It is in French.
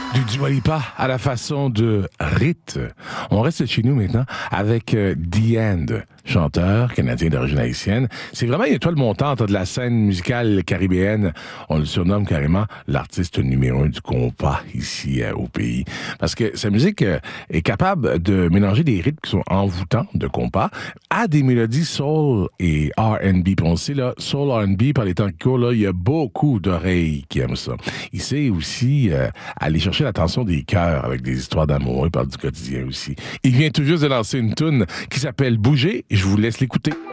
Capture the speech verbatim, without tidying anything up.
Du Dua Lipa à la façon de Rit. On reste chez nous maintenant avec euh, The End, chanteur canadien d'origine haïtienne. C'est vraiment une étoile montante de la scène musicale caribéenne. On le surnomme carrément l'artiste numéro un du compas ici euh, au pays. Parce que sa musique euh, est capable de mélanger des rythmes qui sont envoûtants de compas à des mélodies soul et R and B. Puis on sait, là, soul R and B, par les temps qui courent, là, il y a beaucoup d'oreilles qui aiment ça. Il sait aussi euh, aller chercher l'attention des cœurs avec des histoires d'amour. Il parle du quotidien aussi. Il vient tout juste de lancer une toune qui s'appelle Bouger. Je vous laisse l'écouter.